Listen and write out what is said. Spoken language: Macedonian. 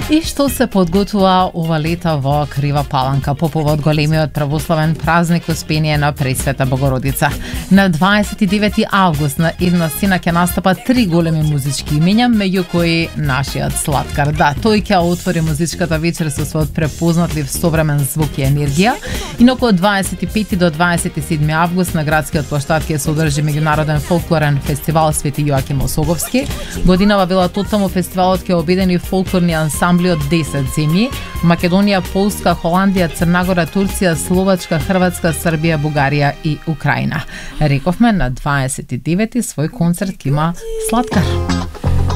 И што се подготвува ова лето во Крива Паланка по повод големиот православен празник Успение на Пресвета Богородица. На 29 август на една сцена ќе настапат 3 големи музички имења, меѓу кои нашиот Слаткар. Да, тој ќе отвори музичката вечер со својот препознатлив современ звук и енергија. Инаку од 25 до 27 август на градскиот плоштад ќе се одржи меѓународен фолклорен фестивал Свети Јоаким Осоговски. Годинава велатотамо фестивалот ќе обедини фолклорни ансамбли од 10 земји: Македонија, Полска, Холандија, Црнагора, Турција, Словачка, Хрватска, Србија, Бугарија и Украина. Рековме на 29 свој концерт ќе има Слаткар.